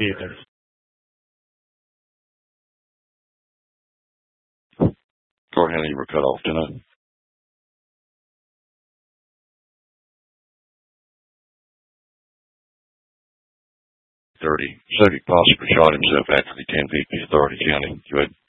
theater. Car handle, you were cut off tonight. 30. Subject possibly shot himself after the 10 feet authority county. Go ahead.